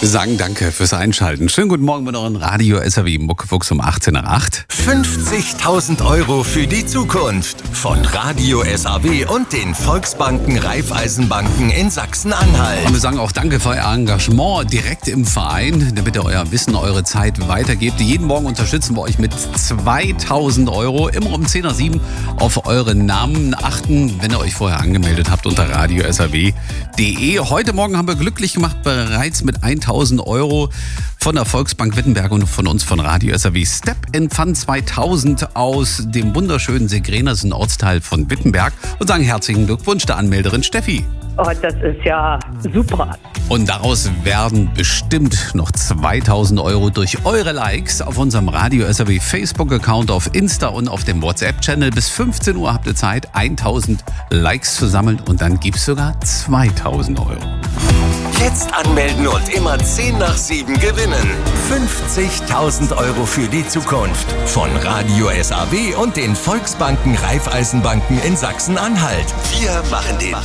Wir sagen danke fürs Einschalten. Schönen guten Morgen mit euren Radio SAW Muckefuchs um 18:08. 50.000 Euro für die Zukunft von Radio SAW und den Volksbanken Raiffeisenbanken in Sachsen-Anhalt. Und wir sagen auch danke für euer Engagement direkt im Verein, damit ihr euer Wissen, eure Zeit weitergebt. Jeden Morgen unterstützen wir euch mit 2.000 Euro. Immer um 10:07 auf eure Namen achten, wenn ihr euch vorher angemeldet habt unter radiosaw.de. Heute Morgen haben wir glücklich gemacht bereits mit 1.000 Euro von der Volksbank Wittenberg und von uns von Radio SAW. Step in Fun 2000 aus dem wunderschönen Segrena, das ist ein Ortsteil von Wittenberg, und sagen herzlichen Glückwunsch der Anmelderin Steffi. Oh, das ist ja super. Und daraus werden bestimmt noch 2.000 Euro durch eure Likes auf unserem Radio SAW Facebook-Account, auf Insta und auf dem WhatsApp-Channel. Bis 15 Uhr habt ihr Zeit, 1.000 Likes zu sammeln und dann gibt's sogar 2.000 Euro. Jetzt anmelden und immer 10 nach 7 gewinnen. 50.000 Euro für die Zukunft von Radio SAW und den Volksbanken Raiffeisenbanken in Sachsen-Anhalt. Wir machen den